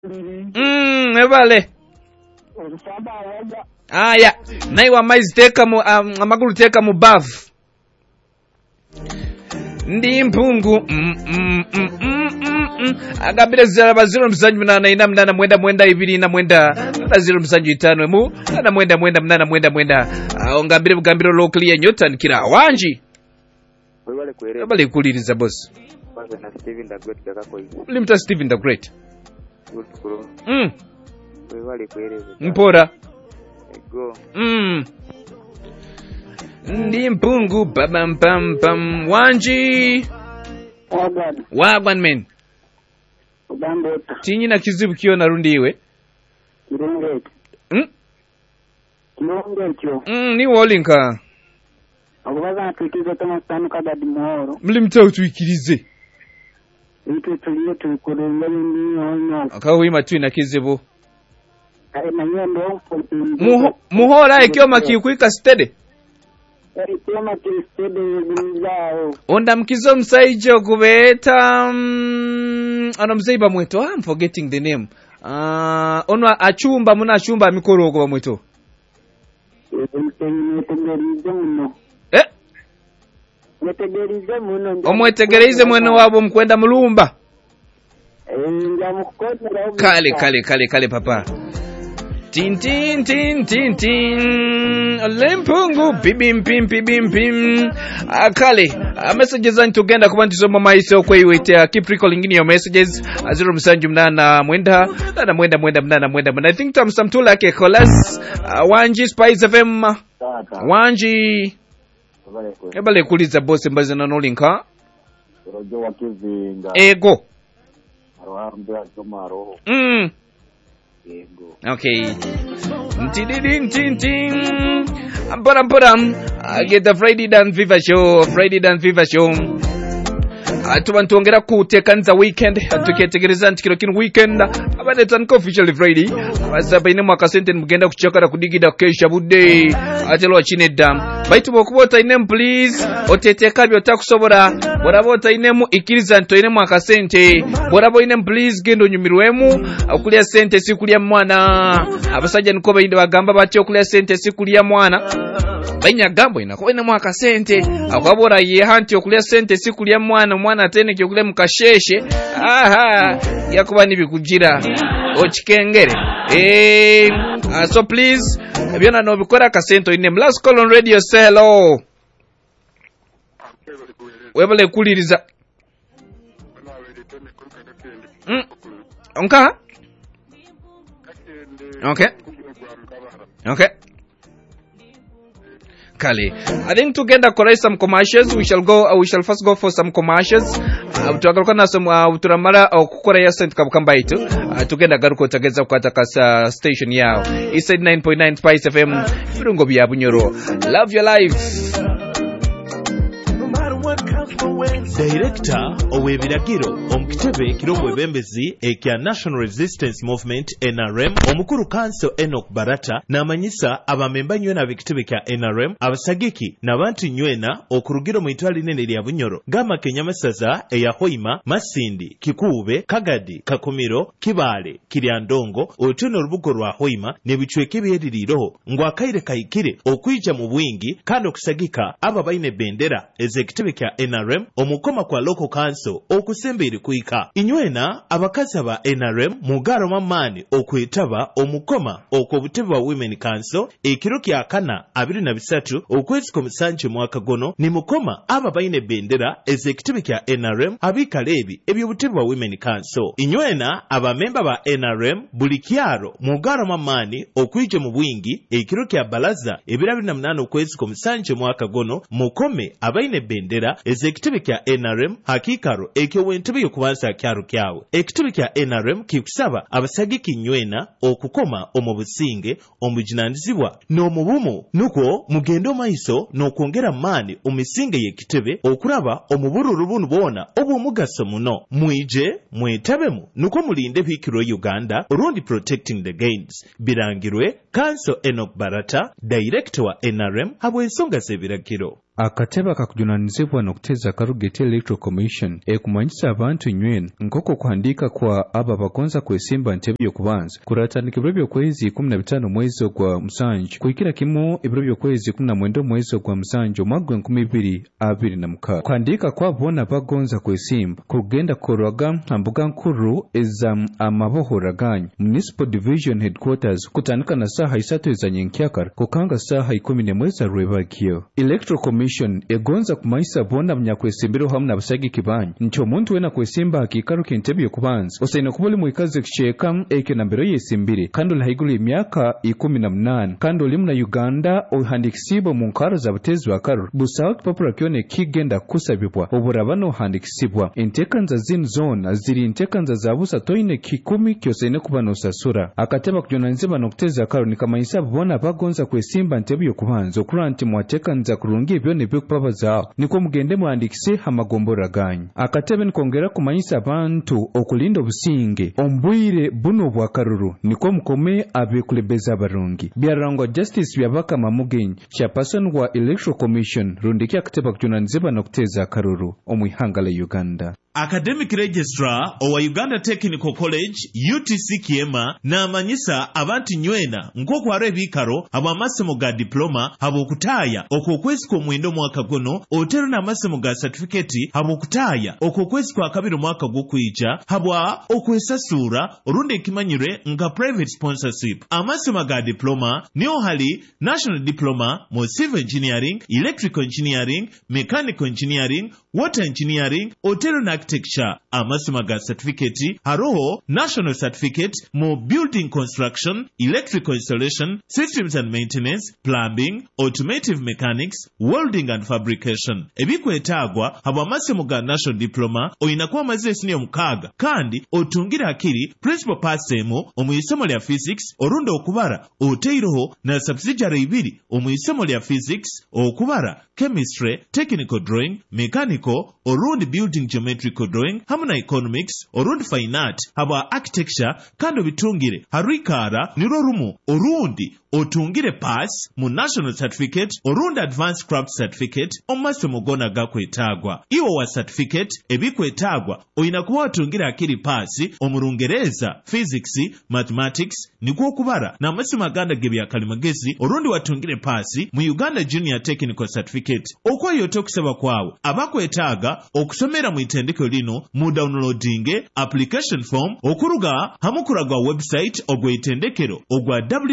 Ebale. Aya, naiwa maize teka mu amagulu teka mu bavu. Ndi mpungu agabire zira baziro msanju munana ina munana mwenda ibiri ina mwenda baziro msanju itano mu na mwenda munana ongabire bugambiro locally nyota nkira wanji bale kuliriza boss na Steven the Great kakako hivi limta Steven the Great wale kueleza mpora go ndi mpungu pam wanji wagwan men Ubambota tinyi na kizibu kyo narundi iwe kirengeti kirengeti ni wolinka abubaza twikize tamasanu kadadi muhoro mlimta utwikirize itu tuliye tukurenge ni onyo akawima tu na kizibu ari nanyendo muhora ekyo makikuika stede Kama kistede yao. Onda mkizo msaijo kubeta ano msaiba mweto. I'm forgetting the name. Onwa achumba muna achumba mikorogo ba mweto. Omwetegereze mwene wabo mkwenda mulumba. Kale papa. Tin lempungu pim akale messages on tugenda kuba ntizoma maiso kweyiwete keep recalling in your messages 0 mwenda I think tam samtula ke colas wanji Spice FM wanji ebale kuliza boss mbaze na nolinka rojo wakizinga ego arohambe atomaro okay. Amparam. I get the Friday Dan Viva Show. Tuongera kutekanza weekend. Tuketegereza ntikiro kin weekend. Abane tanko officially Friday. Abasaba ine mwaka sente mugenda kuchokara kudigida kesha budde. Atelo chinedda. Baitu bokubota ine please. Oteteka byotakusobora. Borabota ine mu ikiriza nto ine mwaka sente. Borabo ine please gendo nyumirwemu. Okulia sente sikulia mwana. Abasajja nkoba inde bagamba bati okulia sente sikulia mwana. Bainya gambo ina ko ine mwaka sente. Akwabora ye hanti okulia sente sikulia mwana atene kyokule mukasheshe yakuba nibikujira ochikengere so please byona no bikora kasento ine last call on radio say hello webale kuliriza onka okay Kali. I think to get correct some commercials, we shall first go for some commercials. Tuakalukana some uturamara kukora ya sent kabukamba itu. Tugenda garuko tageza kukataka station yao. Inside 9.9 Spice FM. Firungo biya bunyoro. Love your life. Director owebiragiro omukitebe kirombo ebembezi ekya National Resistance Movement NRM omukuru Council Enoch Barata namanyisa abamemba nywena b'ekitebe kya NRM abasagiki nabantu nywena okurugiro mu itwali nene lya Bunyoro gama Kenyamasaza eya Hoima Masindi Kikuube Kagadi Kakumiro Kibale Kiryandongo otuno rubugo rwa Hoima ne bichweke byeririroho ngwakaire kayikire okwija mu bwingi kandi okusagika aba baine bendera ezekitebe kya NRM omukoma kwa local council okusembere kuika inywena abakazi aba NRM mugaro mamani okwetaba omukoma okobutebe wa women council ekiro kya kana 23 okwezi komisanje mwaka gono ni mukoma aba baine bendera ezekitebe kya NRM abikalebi ebyobutebe wa women council inywena aba member ba NRM bulikiaro mugaro mamani okwije mu bwingi ekiro kya balaza 28 okwezi komisanje mwaka gono mukome abaine bendera ezekitebe kya NRM hakikaro ekyo wentebe yokubanza kyaro kyawe ekitebe kya NRM kikusaba abasagiki nywena okukoma omubusinge omujinandizibwa n'omubumu nuko mugendo maiso n'okwongera mani omisinge yekitebe okuraba omubururu bunu bona obumugaso muno mwije mwetabemu nuko mulinde bikiro Uganda around protecting the gains birangirwe Council Enoch Barata director wa NRM habwe ensonga zebiragiro akatebe akakujunanizibwa n'okuteeza akarugeti electoral commission ekumanyisa abantu nywena nk'oko kuhandiika kwa abo abagonza kwesimba nti ebyokubanza kuratandikibwa ebyokwezi 15 mwezi ogwa musanju kuhikira kimu ebiro by'okwezi 19 mwezi ogwa musanju omwaka 2026 kuhandiika kwa boona abagonza kwesimba kugenda kukorwaga mbuga nkuru eza amabohora ganyu municipal division headquarters kutandika na saaha 3 eza nyenkyakara kukanga saaha 11 eza rwebagyo. Electoral commission egonza kumanyisa boona abanyakwesimbiro hamu n'abasagiki banyu nti omuntu weena kwesimba akiikaro k'ente by'okubanza osaine kuba oli mu ikazi ekicweka ekyo na mbere yesimbire kandi oli haigulu y'emyaka 18 kandi olimu na Uganda ohandikisibwa mu nkaro za butezi wa karo busaba kipapura kyona kigenda kusabibwa oburaba n'ohandikisibwa enteekanza zinu zoona ziri enteekanza za busa toine kikumi kyosaine kuba n'osasura. Akateba kujonanizibwa n'okuteza karo nikamanyisa boona abagonza kwesimba nti ebyokubanza okulwa nti mwateekanza kurungi ebyo nebyokupabazaaho nikwo mugende muhandikise amagombora ganyu. Akatebe nikongera kumanyisa abantu okulinda obusinge ombwire buno bwa karuru nikwo mukome abekulembeza abarungi. Byarangwa Justice Byabakama Mugenyi chairperson wa Electoral Commission rundiki akateba kujonanizibwa n'okuteza karuru omwihanga la Uganda. Academic Registrar owa Uganda Technical College UTC Kiema n'amanyisa abantu nywena nk'okwara ebikaro ab'amasomo ga diploma habw'okutaaya okw'okwezi kw'omwenda omwaka guno otero n'amasomo ga certificate habw'okutaaya okw'okwezi kwa kabiri omwaka gw'okwija habwa okwesasuura orundi ekimanyire nga private sponsorship. Amasomo ga diploma niyo hali National Diploma mu Civil Engineering, Electrical Engineering, Mechanical Engineering, Water Engineering, otero na architecture. Amasomo ga certificate haroho National Certificate mu Building Construction, Electrical Installation, Systems and Maintenance, Plumbing, Automotive Mechanics, Welding and Fabrication. Ebikwetagwa habwa amasomo ga National Diploma oyinakuwa amaze senior mukaga kandi otungira akiri principal passemo omuyisomo lya physics orundo okubara oteiroho na subsidiary ibiri omuyisomo lya physics okubara chemistry, technical drawing, mechanical orundi building geometrical drawing hamuna economics orundi fine art habwa architecture kandi obitungire harikara niro rumu orundi otungire pass mu National Certificate orundi Advanced Craft Certificate omumasomo gona gakwetagwa. Iwo wa certificate ebikwetagwa oyina kuba otungire akiri pass omurungereza physics, mathematics nikwo okubara n'amasomo aganda gebyakalimagezi orundi watungire pass mu Uganda Junior Technical Certificate. Okwayote okusaba kwawe abakwetaga okusomera mu itendeko lino mu downloading application form okuruga hamukuraga website ogwe itendekero ogwa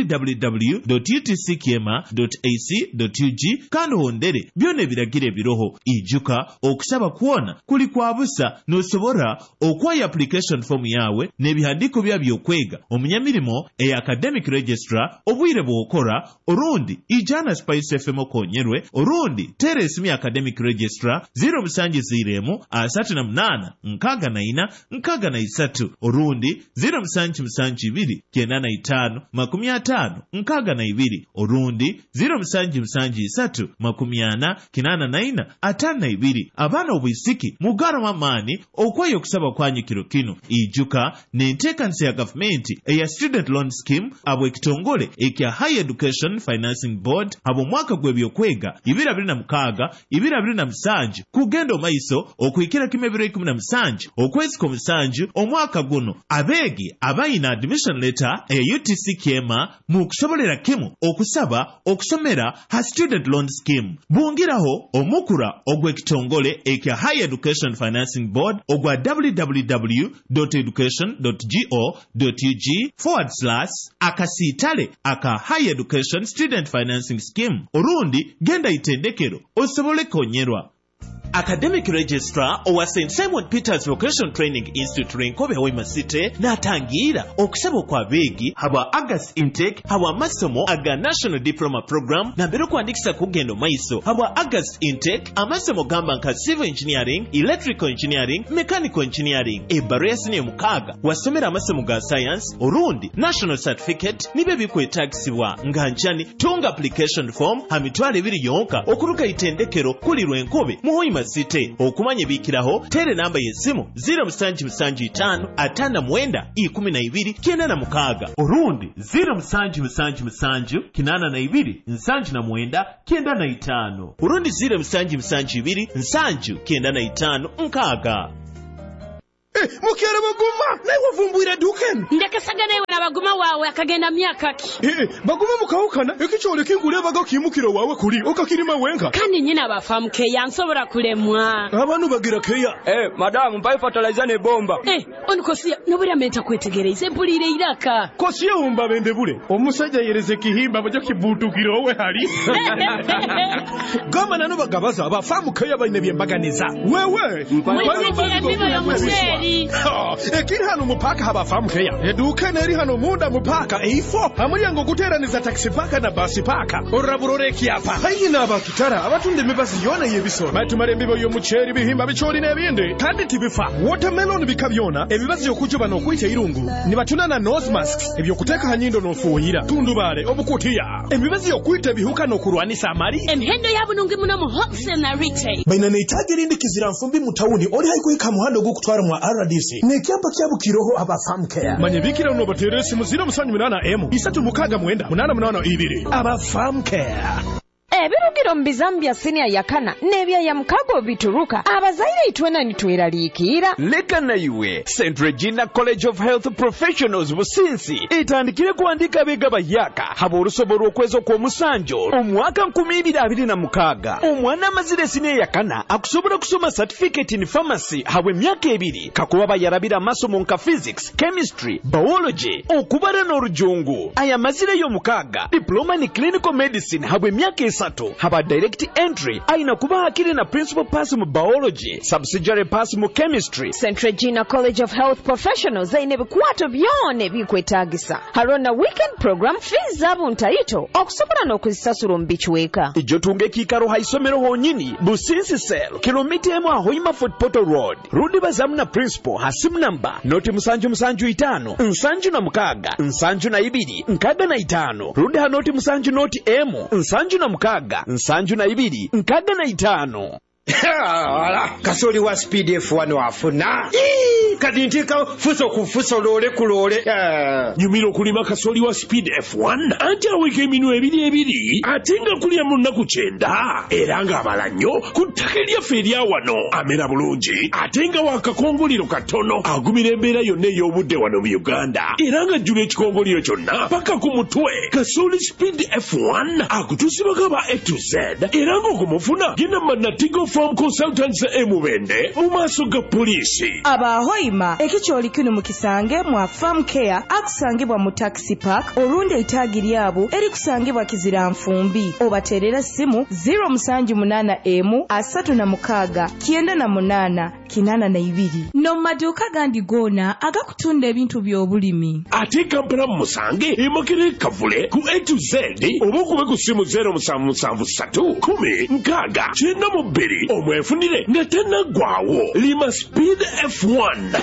www.utckiema.ac.ug kandi hondere byone ebiragire biroho ijuka okusaba kuona kuli kwa busa nosobora okwaya application form yawe n'ebihandiko by'okwega omunyamirimo academic registrar obwire bwokora orundi ijana Spice FM okonyerwe orundi teresimi academic registrar 0 38 nkaga na ina nkaga na isatu orundi 0 9 50 nkaga na ibiri orundi 0 40 atana na ibiri. Abana obwisiki mugara mamani okwayo kusaba kwanyu kiro kino ijuka n'enteekanisa ya gavumenti eya student loan scheme abwe kitongole ekya Higher Education Financing Board abo mwaka gw'ebyokwega 2026 kugenda omaiso okwikira kimebiro 17 okwezi kw'omusanju omwaka guno abegi abayina admission letter eya UTC Kiema mu kusobolera kimu okusaba okusomera ha student loan scheme. Bungiraho omukura ogw'ekitongole ekya Higher Education Financing Board ogwa www.education.go.ug/akasitale aka Higher Education Student Financing Scheme orundi genda itendekero osobole konyerwa. Academic Registrar owa St. Simon Peter's Vocational Training Institute Renkobe Hoima City natangira okusaba kwa begi habwa August intake habwa masomo aga National Diploma Program na mbere kuandikisa kugendo maiso habwa August intake amasomo gamba nka Civil Engineering, Electrical Engineering, Mechanical Engineering. Ebare sine mukaga wasomera amasomo ga Science orundi National Certificate nibe bikwetagisibwa nganjani tunga application form hamitwale biri yonka okuruka itendekero kuli Renkobe mu Hoima kasite. Okumanya ebikiraho tere namba y'essimu 0775 orundi 0777 orundi 0772 Mukyala Baguma naye wavumbuira duken ndekesagana iwe na Baguma wawe akagenda myaka ki Baguma mukawukana ekikyole kingulebaga kimukiro wawe kuli okakirima wenka kandi nyina abafamu keya nsobola kulemwa abantu bagira keya madamu mpai fertilizer ne bomba onikosia nobulya menta kwetegereza empulire iraka kosiye umba bende bule omusajja yereze kihimba bajo kibutukiro we hali gama nano bagabaza abafamu keya baine byembaganiza wewe ekiri hano mupaka habafamu keya eduka neri hano munda mupaka eifo amulyango guteraniza taxi paka na basi paka oraburoreki apa hayina abakitara abatunde mibazi yona yebisoro batumare embibo y'omuceri bihimba bichori n'ebindi kandi tibifa watermelon bikabyona ebibazi yokujuba n'okwita irungu nibatuna na nose masks ebyokuteka hanyindo n'ofuuyira tundubale obukutiya ebibazi yokwita bihuka n'okurwanisa amari emihendo yabunungi muno mu wholesale na retail baina neitaje rindi kizira mfumbi mutawuni oli haikuika muhando gukutwara mu RDC nekyamba kyabukiroho abafamu care manyebikira no bateresi muzira musanyu 8M 36982 abafamu care. Ebirugiro mbizambya senior yakana nebya ya mkago bituruka abazaire itwena nitweraliikira leka na iwe St. Regina College of Health Professionals businsi itandikire kuandika bega bayaka haba olusobolo okwezo kw'omusanjo omwaka 2026 omwana amazire senior yakana akusobola kusoma certificate in pharmacy habwe emyaka 2 kakuba bayarabira amasomo nka physics chemistry biology okubara n'orujungu ayamazire y'omukaaga diploma in clinical medicine habwe emyaka 3 haba direct entry aina kuba hakiri na principal pass mu biology subsidiary pass mu chemistry. St. Regina College of Health Professionals aine bikwato byone bikwetagisa harona weekend program fees zabo ntaito okusobola n'okuzisasula mu bichweka ijo tunge kikaro haisomero honyini businsi sel kilomita emu ahoima Fort Portal Road rudi bazamu na principal hasimu namba noti musanju 5 nsanju na 2 nkaga na 5 rudi hanoti musanju noti emu nsanju na mukaga nsanju na 2 nkaga na 5 Ala, kasoli wa speed F1 wafuna. Kadintika fuso kufuso lole kulole. Nyumiro kulima kasoli wa speed F1. Ante aweke minu ebiri. Atenga kulia muna kuchenda. Eranga abalanyo. Kutakelia feria wano. Amera bulungi. Atenga wakakongoliro katono. Agumirembera yone yobude wano mu Uganda. Eranga jule chikongoliro chonna. Paka kumutwe. Kasoli speed F1. Akutusibaga ba A to Z. Eranga kumufuna. Gina manatigo from consultants emubende mumaso ga polisi abahoima ekicholi kino mukisange mwa farm care akusangibwa mu taxi park olunde itagiri abo eri kusangibwa kizira nfumbi obaterera simu 078M 36 no maduka gandi gona agakutunda ebintu by'obulimi ate Kampala musange emakere kavule ku A to Z obukube ku simu 0773 10 9 omwefunire nga tannagwawo lima speed F1.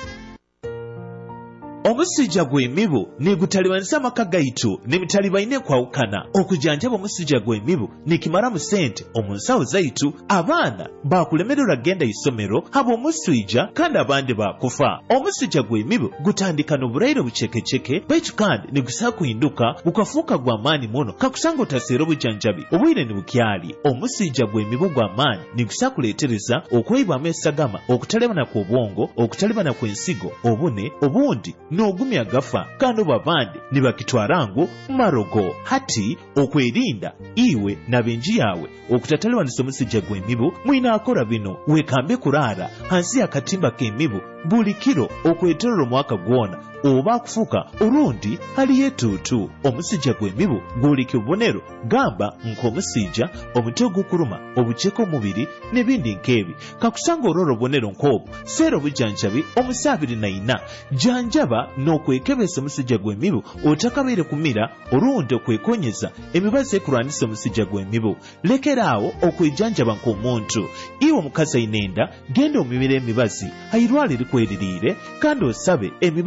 Omusijja gw'emibu negutalibanisa amaka gaitu nemitalibaine kwawukana okujanjaba omusijja gw'emibu nikimara mu sente omunsawo zaitu abaana bakulemererwa genda isomero haba omuswijja kandi abandi bakufa omusijja gw'emibu gutandika n'obulaire bucekeceke baitu kandi negusaa kuhinduka gukafuuka gw'amaani muno kakusanga otaseera obujanjabi obwire ne bukyali omusijja gw'emibu gw'amaani negusaa kuleetereza okweyibwamu esagama okutalebana kw'obwongo okutalebana kw'ensigo obune obundi n'ogumya gafa kandi babandi nibakitwara ngo marogo hati okwerinda iwe nabenji yawe okutatalwanisa omusijja gw'emibu mwina akora bino wekambe kurara hansi akatimba k'emibu buli kiro okweterera omwaka gwona oba kufuka orundi haliyo etuutu omusijja gw'emibu gwoleka obubonero gamba nk'omusijja omutwe ogukuluma obuceeko omubiri n'ebindi nk'ebi kakusanga olwora obubonero nk'obwo seera obujanjabi omusi 24 janjaba n'okwekebesa omusijja gw'emibu otakabeere kumira olundi okwekonyeza emibazi ekulwanisa omusijja gw'emibu lekeraawo okwejanjaba nk'omuntu iwe omukazi ayina enda genda omibira emibazi ayirwala erikweririire kandi osabe emibazi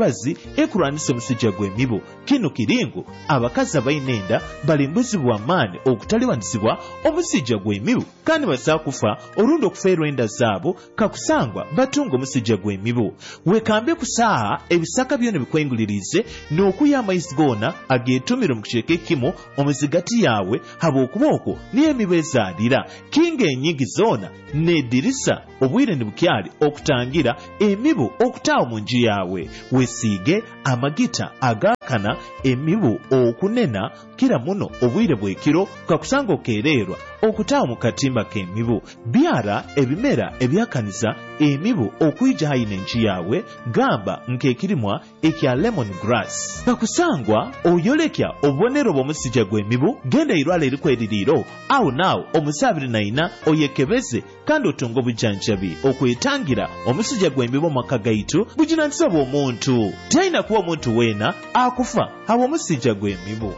ekulwanisa omusujja gw'emibu. Kino kiringo abakazi abalina enda balimbuzibwa amaanyi okutaliwanisibwa omusujja gw'emibu kandi basaa kufa olundi okufeerwa enda zaabo kakusangwa batunga omusujja gw'emibu. Wekambe ku ssaaha ebisaka byona bikwengulirize n'okuya amaizi goona ageetumire mu kiceke kimu omuzigati yaabwe habw'okuba okwo niyo emibu ezaalira. Kinga enyingi zoona n'eddirisa obwire ne bukyali okutangira emibu okutaawa mu nju yaabwe. Weesiige amagita agaakana emibu okunena kira muno obwire bw'ekiro kakusanga okeererwa okutaawa mu katimba k'emibu. Byara ebimera ebyakaniza emibu okuyija hayi n'enju yaabwe, gamba nk'ekirimwa ekya lemon grass. Kakusangwa oyolekya obubonero bw'omusujja gw'emibu, genda irwala erikweririiro awo naawo omusaabiri naina oyekebeze kandi otunga obujjanjabi okwetangira omusujja gw'emibu mu maka gaitu buginaanisa bw'omuntu. Talina kuba omuntu weena akufa habwa omusujja gw'emibu.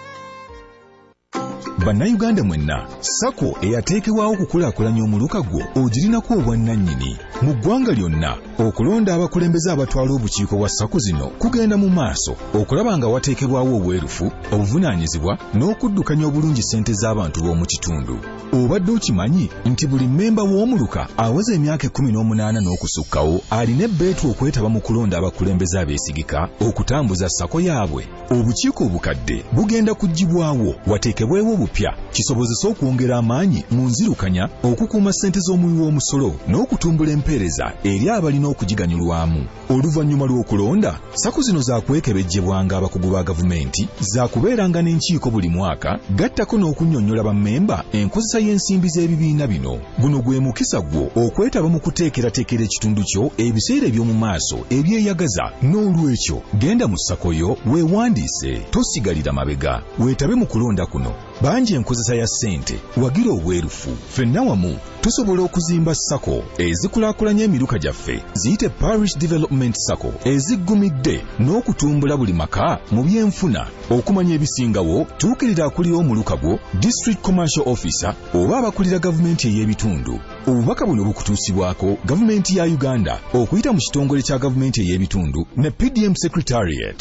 Bannayuganda mwenna, SACCO eyateekebwawo okukulaakulanya omuluka gwo ogirinako obwannannyini. Mu ggwanga lyonna okulonda abakulembeze abatwala obukiiko bwa SACCO zino kugenda mu maaso okulaba nga wateekebwawo obwerufu, obuvunaanyizibwa n'okuddukanya obulungi ssente z'abantu b'omu kitundu. Obadde okimanyi nti buli mmemba w'omuluka aweza emyaka 18 n'okusukkawo alina ebbeetu okwetaba mu kulonda abakulembeze abeesigika okutambuza SACCO yaabwe? Obukiiko obukadde bugenda kuggyibwawo wateekebwewo obupya kisobozesa okwongera amaanyi mu nzirukanya, okukuuma ssente z'omuwi w'omusolo n'okutumbula empeereza eri abalina okugiganyulwamu. Oluvannyuma lw'okulonda, SACCO zino zaakwekebejjebwanga abakugu ba gavumenti, zaakubeeranga n'enkiiko buli mwaka, gattako n'okunnyonnyola bammemba enkozesa y'ensimbi z'ebibiina bino. Guno gwe mukisa gwo okwetaba mu kuteekerateekera ekitundu kyo ebiseera eby'omu maaso ebyeyagaza. N'olwekyo genda mu SACCO yo weewandiise, tosigalira mabega, weetabe mu kulonda kuno. Bangi enkozesa ya ssente, wagira obwerufu. Ffenna wamu tusobola okuzimba SACCO ezikulaakulanya emiruka gyaffe, ziyite Parish Development SACCO eziggumidde n'okutumbula buli maka mu byenfuna. Okumanya ebisingawo, tuukirira akulira omuluka gwo, District Commercial Officer oba abakulira gavumenti ey'ebitundu. Obubaka buno bukutuusibwako gavumenti ya Uganda okuyita mu kitongole kya gavumenti ey'ebitundu ne PDM Secretariat.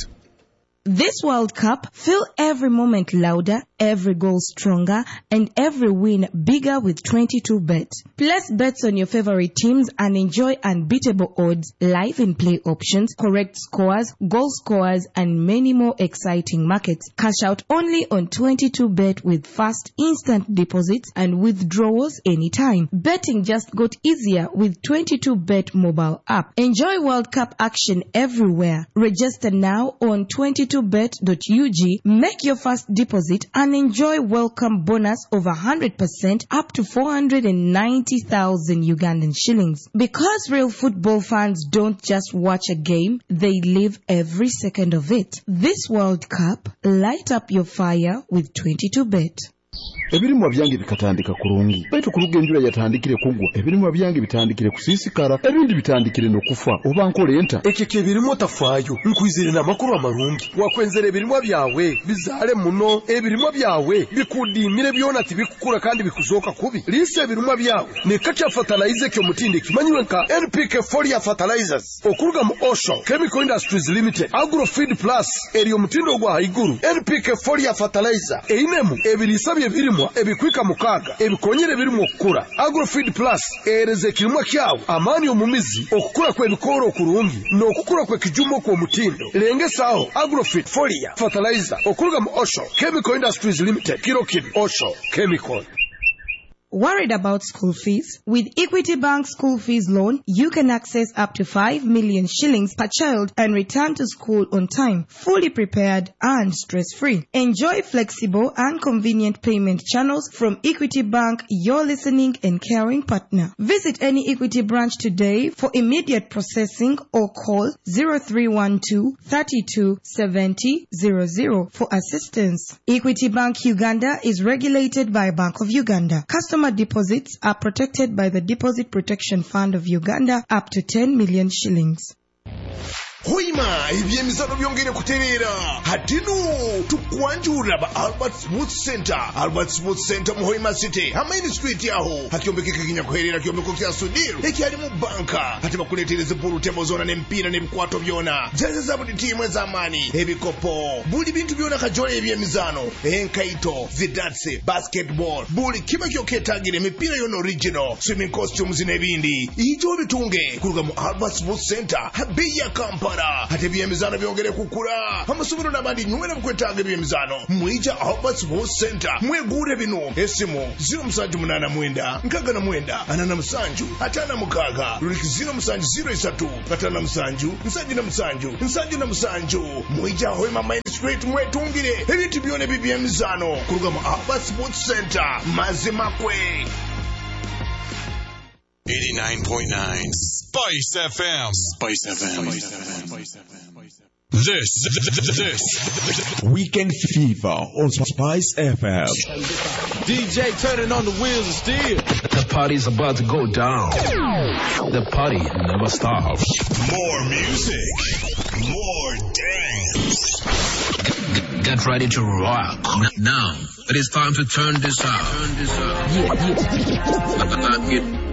This World Cup, feel every moment louder, every goal stronger, and every win bigger with 22bet. Place bets on your favorite teams and enjoy unbeatable odds, live and play options, correct scores, goal scorers, and many more exciting markets. Cash out only on 22bet with fast instant deposits and withdrawals anytime. Betting just got easier with 22bet mobile app. Enjoy World Cup action everywhere. Register now on 22bet.ug, make your first deposit and enjoy welcome bonus over 100% up to 490,000 Ugandan shillings. Because real football fans don't just watch a game, they live every second of it. This World Cup, light up your fire with 22bet. Ebirimwa byange bikatandika kurungi baitu kuruga enjura yatandikire kugwa, ebirimwa byange bitandikire kusisikara, ebindi bitandikire n'okufa oba nkole enta. Ekyo ebirimo tafaayo nkwizire n'amakuru amarungi wakwenzera ebirimwa byawe bizaale muno, ebirimwa byawe bikudimire byona tibikukura kandi bikuzooka kubi. Lisa ebirimwa byawe ne Kacha Fertilizer kyo mutinde kimanywe nka NPK Foliar Fertilizers okuruga mu Osho Chemical Industries Limited. Agrofeed Plus eriyo mutindo gwa haiguru. NPK Foliar Fertilizer einemu ebirisa byebirimwa ebikwika mukaga ebikonyere birimo okukura. Agrofeed Plus ereze kirimwa kyawe amaani omumizi okukura kw'ebikoro okurungi n'okukura kw'ekijumo kw'omutindo. Lengesaho Agrofeed Foliar Fertilizer okuruga mu Osho Chemical Industries Limited. Kirokin Osho Chemical. Worried about school fees? With Equity Bank School Fees Loan, you can access up to 5 million shillings per child and return to school on time, fully prepared and stress-free. Enjoy flexible and convenient payment channels from Equity Bank, your listening and caring partner. Visit any Equity branch today for immediate processing or call 0312 32 70 00 for assistance. Equity Bank Uganda is regulated by Bank of Uganda. Customer deposits are protected by the Deposit Protection Fund of Uganda up to 10 million shillings. hoima ebyemizano byongere kutereera hatino tukwanjura ba Albert Sports Center. Albert Sports Center mu Hoima City Main Street yaho hakyombekeka kinya kuherera kyombeko kya Sudiro ekyali mu banka ati bakuletereze bulu temo zona n'empira n'ebikwato byona jaze za buli timu ez'amaanyi ebikopo buli bintu byona kajole ebyemizano enkaito zidatse basketball buli kiba kyoketagira emipira yona original swimming costumes n'ebindi ijo bitunge kuruga mu Albert Sports Center bei ya Kampala ati ebyemizano byongere kukula amasomero n'abandi nywera mukwetaaga ebyemizano mwija Albert Sports Center mwegure bino esimu 0789 nkagana 8 atana mukaga luliki 0703 mwija Hoima Main Street mwetungire ebintu byone bibyemizano kuruga mu Albert Sports Center mazimakwe 89.9 Spice FM. Spice FM. This Weekend Fever on Spice FM. DJ turning on the wheels of steel. The party's about to go down. The party never stops. More music, more dance. Get ready to rock. Now, it is time to turn this up.